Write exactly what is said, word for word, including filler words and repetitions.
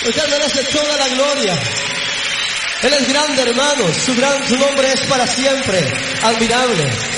Usted merece toda la gloria. Él es grande, hermanos. Su, gran, su nombre es para siempre admirable.